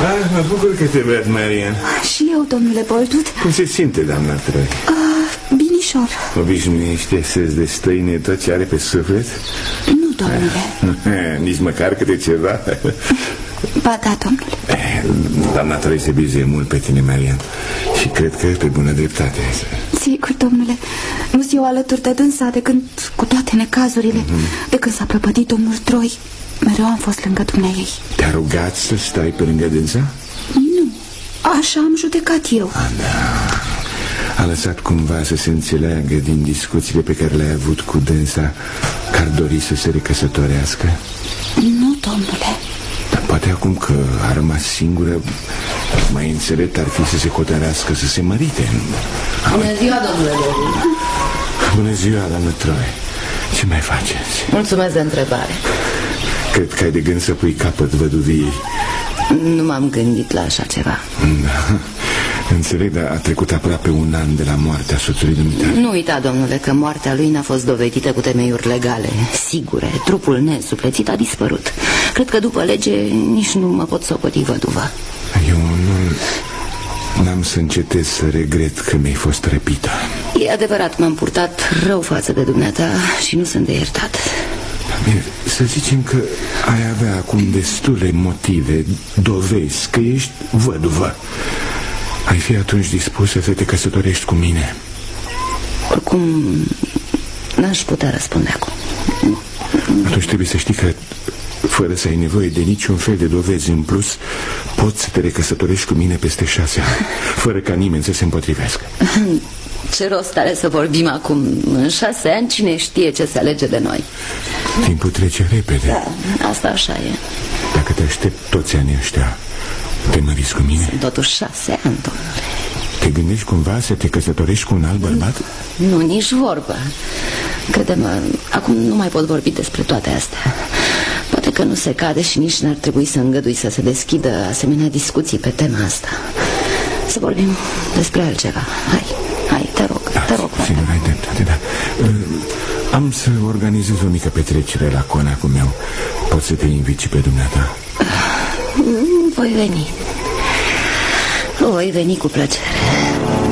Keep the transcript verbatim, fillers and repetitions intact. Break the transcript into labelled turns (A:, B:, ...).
A: Ah, mă bucur că te văd, Marian.
B: Și eu, domnule Boldwood.
A: Cum se simte, doamna Troy?
B: Uh, binișor.
A: Obișnuiește să-ți destăine tot ce are pe suflet?
B: Nu, domnule.
A: Nici măcar câte ceva?
B: Ba da, domnule.
A: Doamna Troy se bizuie mult pe tine, Marian. Și cred că pe bună dreptate.
B: Sigur, domnule. Nu-s eu alături de dânsa de când, cu toate necazurile, mm-hmm. de când s-a prăpădit domnul Troy, mereu am fost lângă dumneaei.
A: Te-a rugat să stai pe lângă dânsa?
B: Nu, așa am judecat eu.
A: A, da. A lăsat cumva să se înțeleagă din discuțiile pe care le-ai avut cu dânsa că ar dori să se recăsătorească?
B: Nu, domnule.
A: Dar poate acum că a rămas singură, mai înțelept ar fi să se hotărească să se mărite.
C: Bună ziua, domnule Boldwood.
A: Bună ziua, doamnă Troy. Ce mai faceți?
C: Mulțumesc de întrebare.
A: Cred că ai de gând să pui capăt văduviei.
C: Nu m-am gândit la așa ceva.
A: Da. Înțeleg, dar a trecut aproape un an de la moartea soțului dumitale.
C: Nu uita, domnule, că moartea lui n-a fost dovedită cu temeiuri legale sigure. Trupul nesuplețit a dispărut. Cred că după lege nici nu mă pot socoti văduvă.
A: Eu nu... n-am să încetez să regret că mi-ai fost răpită.
C: E adevărat, m-am purtat rău față de dumneata și nu sunt de iertat.
A: Bine, să zicem că ai avea acum destule motive, dovezi că ești văduvă. Ai fi atunci dispusă să te căsătorești cu mine?
C: Oricum, n-aș putea răspunde acum.
A: Atunci trebuie să știi că, fără să ai nevoie de niciun fel de dovezi în plus, poți să te recăsătorești cu mine peste șase ani, fără ca nimeni să se împotrivească.
C: Ce rost are să vorbim acum? În șase ani cine știe ce se alege de noi?
A: Timpul trece repede.
C: Da, asta așa e.
A: Dacă te aștept toți anii ăștia, te măriți cu mine?
C: Sunt totuși șase ani, domnule.
A: Te gândești cumva să te căsătorești cu un alt bărbat?
C: Nu, nici vorbă. Crede-mă, acum nu mai pot vorbi despre toate astea. Poate că nu se cade și nici n-ar trebui să îngădui să se deschidă asemenea discuții pe tema asta. Să vorbim despre altceva. Hai, hai, te rog,
A: da,
C: te rog.
A: Sigur, ai dreptate, da. Uh, am să organizez o mică petrecere la conacul meu. Pot să te invit și pe dumneata?
C: Voi veni. Voi veni cu plăcere.